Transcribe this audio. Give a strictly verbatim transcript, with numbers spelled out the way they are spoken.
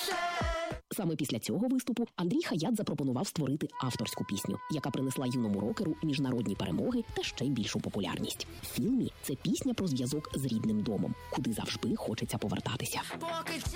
Саме після цього виступу Андрій Хаят запропонував створити авторську пісню, яка принесла юному рокеру міжнародні перемоги та ще й більшу популярність. В фільмі це пісня про зв'язок з рідним домом, куди завжди хочеться повертатися.